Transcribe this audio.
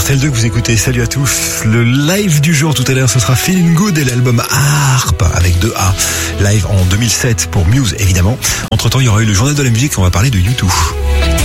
RTL2 que vous écoutez. Salut à tous. Le live du jour tout à l'heure, ce sera Feeling Good et l'album Harp avec 2A. Live en 2007 pour Muse évidemment. Entre temps, il y aura eu le journal de la musique. On va parler de U2.